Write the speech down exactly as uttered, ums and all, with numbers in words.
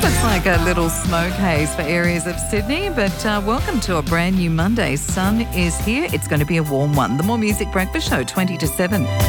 Looks like a little smoke haze for areas of Sydney, but uh, welcome to a brand new Monday. Sun is here. It's going to be a warm one. The More Music Breakfast Show, twenty to seven.